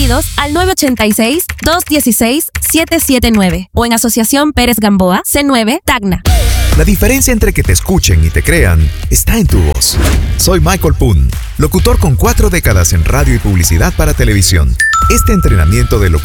pedidos al 986-216-779 o en Asociación Pérez Gamboa, C9, Tacna. La diferencia entre que te escuchen y te crean está en tu voz. Soy Michael Poon, locutor con 4 décadas en radio y publicidad para televisión. Este entrenamiento de locutor